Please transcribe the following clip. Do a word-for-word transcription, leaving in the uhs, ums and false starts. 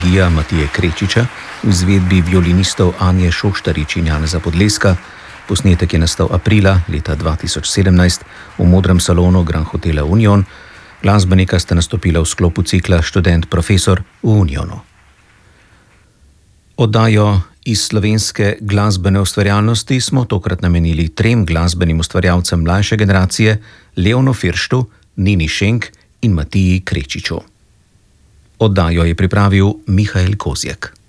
Gija Matije Krečiča v izvedbi violinistov Anje Šoštarič in Janeza Podleska. Posnetek je nastal aprila leta dva tisoč sedemnajst v modrem salonu Grand Hotela Union. Glasbenika sta nastopila v sklopu cikla Študent profesor v Unionu. Oddajo iz slovenske glasbene ustvarjalnosti smo tokrat namenili trem glasbenim ustvarjalcem mlajše generacije, Leonu Firštu, Nini Šenk in Matiji Krečiču. Oddajo je pripravil Mihael Kozjek.